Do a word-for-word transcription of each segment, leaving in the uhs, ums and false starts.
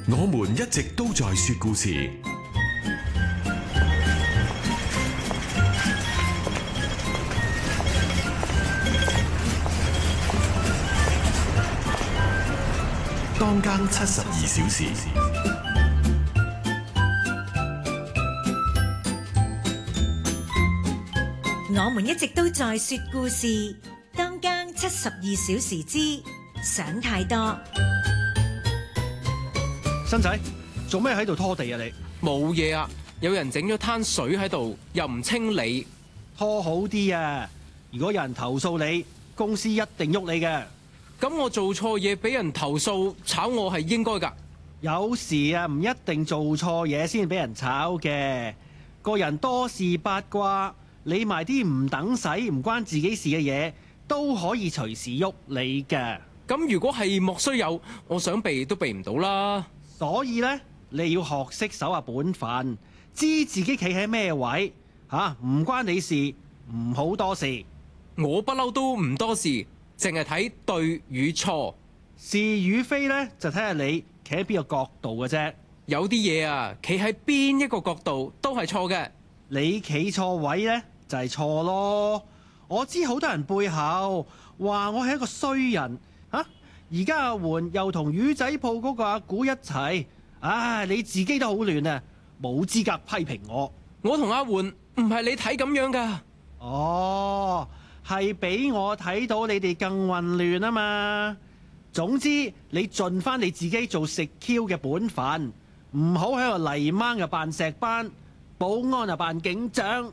我們一直都在說故事。當更七十二小時。 我們一直都在說故事。當更七十二小時之想太多。 新仔，做咩喺度拖地啊？你冇嘢啊，有人整咗灘水喺度，又唔清理， 拖好啲啊！如果有人投訴你，公司一定喐你嘅。 咁我做錯嘢俾人投訴炒我係應該噶。 有時啊，唔一定做錯嘢先俾人炒嘅。個人多事八卦，理埋啲唔等使、唔關自己事嘅嘢，都可以隨時喐你嘅。 咁如果係莫須有，我想避都避唔到啦。 所以呢，你要學識守下本分，知自己企喺咩位吓，唔關你事，唔好多事。 我不嬲都唔多事，淨係睇對與錯， 是與非呢，就睇下你企喺邊個角度嘅啫。 有啲嘢啊，企喺邊一個角度都係錯嘅。 你企錯位呢，就係錯咯。我知好多人背後話我係一個衰人吓，而家阿媛又同魚仔鋪嗰個阿古一齊，唉，你自己都好亂啊，冇資格批評我。 我同阿媛唔係你睇咁樣噶。 哦，係俾我睇到你哋更混亂啊嘛。總之你盡翻你自己做食 Q 嘅本分，唔好喺度泥掹又扮石班，保安又扮警長。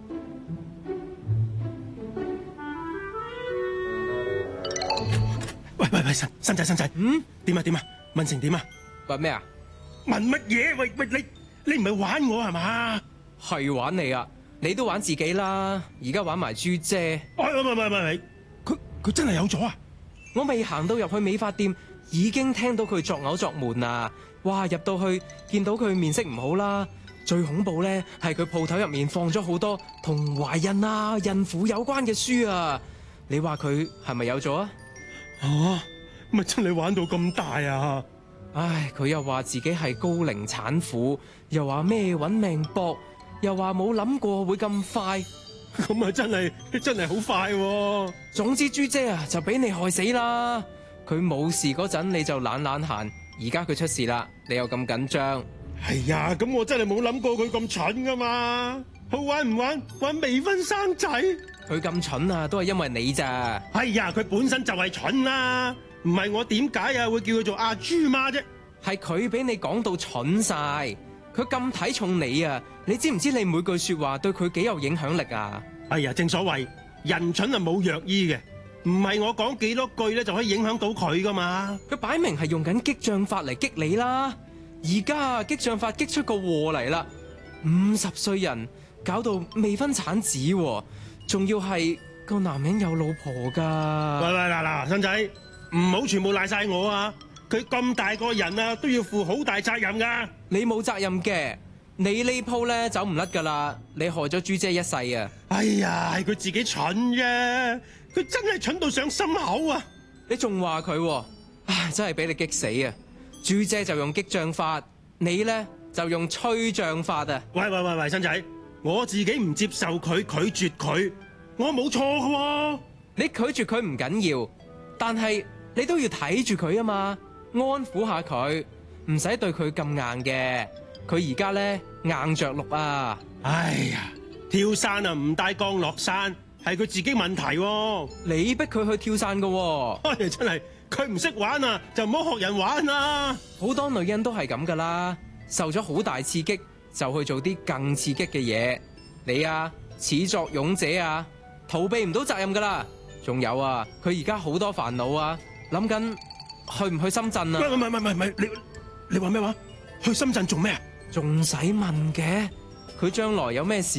喂喂喂，新新仔新仔，嗯，點啊點啊？問成點啊？ 問咩啊？ 問乜嘢？喂喂，你你唔係玩我係嘛？ 係玩你啊！你都玩自己啦，而家玩埋豬姐。 喂喂喂喂喂，佢佢真係有咗啊！ 我未行到入去美髮店，已經聽到佢作嘔作悶啊！哇，入到去見到佢面色唔好啦。最恐怖咧係佢鋪頭入面放咗好多同懷孕啊、孕婦有關嘅書啊！你話佢係咪有咗啊？ 啊！咪真係玩到咁大啊！ 唉，佢又話自己係高齡產婦，又話咩搵命搏，又話冇諗過會咁快。 咁啊，真係真係好快喎！ 總之豬姐啊，就俾你害死啦！佢冇事嗰陣你就懶懶閒，而家佢出事啦，你又咁緊張。 係呀，咁我真係冇諗過佢咁蠢噶嘛！好玩唔玩？玩未婚生仔？ 佢咁蠢啊，都係因為你咋？ 係呀，佢本身就係蠢啦，唔係我點解啊會叫佢做阿豬媽啫？ 係佢俾你講到蠢晒，佢咁睇重你啊！你知唔知你每句說話對佢幾有影響力啊？ 哎呀，正所謂人蠢啊冇藥醫嘅，唔係我講幾多句咧就可以影響到佢噶嘛？ 佢擺明係用緊激將法嚟激你啦！而家激將法激出個禍嚟啦，五十歲人搞到未婚產子，仲要係個男人有老婆噶。 喂喂嗱嗱，新仔唔好全部賴晒我啊！佢咁大個人啊，都要負好大責任噶。 你冇責任嘅，你呢鋪咧走唔甩噶啦，你害咗豬姐一世啊！ 哎呀，係佢自己蠢啫，佢真係蠢到上心口啊！ 你仲話佢，唉，真係俾你激死啊！豬姐就用激將法，你咧就用吹將法啊！ 喂喂喂喂，新仔，我自己唔接受佢，拒絕佢，我冇錯噶。 你拒絕佢唔緊要，但係你都要睇住佢啊嘛，安撫下佢，唔使對佢咁硬嘅。佢而家咧硬着陸啊！ 哎呀，跳傘啊唔帶降落傘，係佢自己問題喎。 你逼佢去跳傘㗎喎。 哎呀，真係佢唔識玩啊，就唔好學人玩啊！ 好多女人都係咁噶啦，受咗好大刺激就去做啲更刺激嘅嘢。你啊，始作俑者啊，逃避唔到責任噶啦。仲有啊，佢而家好多煩惱啊，諗緊去唔去深圳啊？ 唔係唔係唔係唔係，你你話咩話？去深圳做咩啊？ 仲使問嘅？佢將來有咩事